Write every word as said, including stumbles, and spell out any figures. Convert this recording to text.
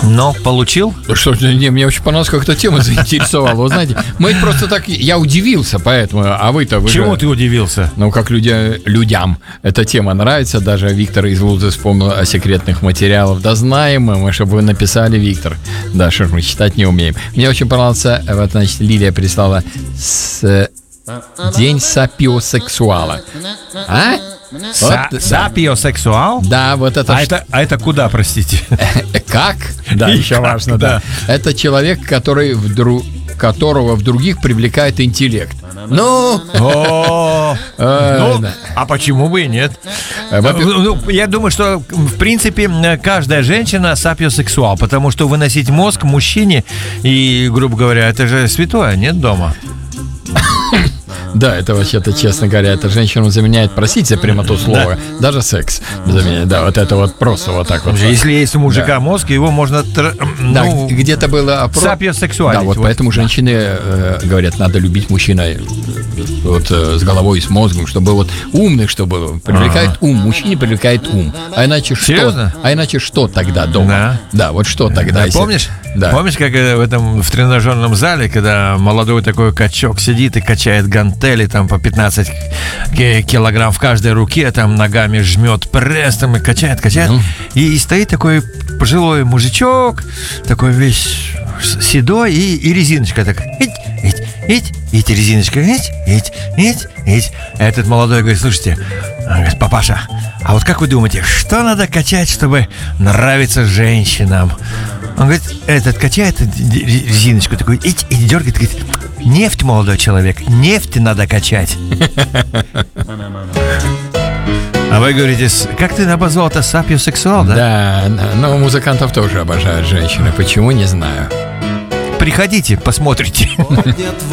Но получил? Что, не, мне очень понравилось, как эта тема заинтересовала. Вы знаете, мы просто так... Я удивился поэтому, а вы-то... Вы Чему же, ты удивился? Ну, как люди, людям эта тема нравится. Даже Виктор из Вузы вспомнил о секретных материалах. Да знаем мы, чтобы вы написали, Виктор. Да, что ж мы читать не умеем. Мне очень понравился, вот, значит, Лилия прислала с... День сапиосексуала. А? Са- Вот, сапиосексуал? да, вот это... А ш- это, а это куда, простите? Как? Да, И еще как, важно, да. Это человек, который вдру... которого в других привлекает интеллект. Ну, О, э, ну, да. а почему бы и нет? Э, во-пе- Ну, я думаю, что, в принципе, каждая женщина сапиосексуал, потому что выносить мозг мужчине и, грубо говоря, это же святое, нет дома? Да, это вообще-то, честно говоря, эта женщину заменяет, простите за прямоту слова, даже секс заменяет. Да, вот это вот просто вот так вот. Если есть у мужика мозг, его можно... тр- Да, ну, где-то было опрос. сапиосексуалить. Да, вот, вот. поэтому женщины э, говорят, надо любить мужчину э, вот, э, с головой и с мозгом, чтобы вот умный, чтобы привлекает ум, мужчине привлекает ум. А иначе что? Серьезно? А иначе что тогда дома? Да. Да, вот что тогда? Да, если- помнишь? Да. Помнишь, как э, в этом в тренажерном зале, когда молодой такой качок сидит и качает гантели там по пятнадцать ки- килограмм в каждой руке, там ногами жмет пресс, там и качает, качает. Ну. И, и стоит такой пожилой мужичок, такой весь с- седой, и, и резиночка так. Ить, ить, ить, ить, резиночка, ить, ить, ить, ить. А этот молодой говорит, слушайте, он говорит, папаша, а вот как вы думаете, что надо качать, чтобы нравиться женщинам? Он говорит, этот качает резиночку, такой, и, и дергает, говорит, нефть, молодой человек, нефть надо качать. А вы говорите, с- как ты обозвал это сапиосексуал, да? Да, но музыкантов тоже обожают женщины. Почему, не знаю. Приходите, посмотрите.